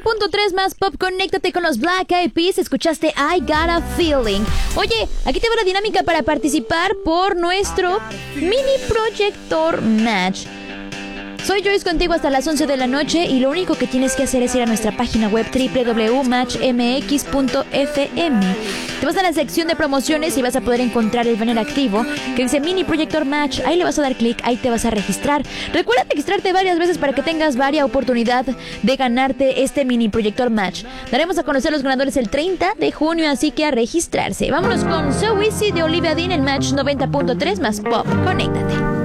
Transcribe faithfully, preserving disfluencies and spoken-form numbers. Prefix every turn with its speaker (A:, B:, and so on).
A: punto tres más pop, conéctate con los Black Eyed Peas. Escuchaste I Got a Feeling. Oye, aquí te va la dinámica para participar por nuestro mini proyector match. Soy Joyce contigo hasta las once de la noche y lo único que tienes que hacer es ir a nuestra página web doble u doble u doble u punto match m x punto f m. Te vas a la sección de promociones y vas a poder encontrar el banner activo que dice Mini Proyector Match. Ahí le vas a dar clic, ahí te vas a registrar. Recuerda registrarte varias veces para que tengas varias oportunidad de ganarte este Mini Proyector Match. Daremos a conocer los ganadores el treinta de junio, así que a registrarse. Vámonos con So Easy de Olivia Dean en Match noventa punto tres más pop. Conéctate.